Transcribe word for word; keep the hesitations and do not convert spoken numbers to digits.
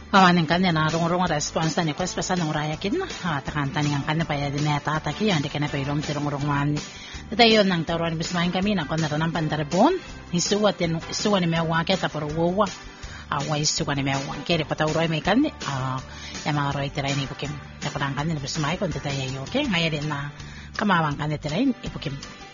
Awanin kanya na rong-rong response tani ko espesa nung raya kin ha takan tani ang kanya pa ya dineta taki andi kana pa ilom tirong rong Dayon nang taruan bismahin kami na kung naranang pandarabon, isuwa tin isuwa ni mewa kita pero wawa. Away isuwa ni mewa. Kaya patawroy may kan ah ya mga roy tiray ni ipukim. Nakurang kan ni bismahin kung tatay okay. Ngayon din na kamawang kan ni tiray ipukim.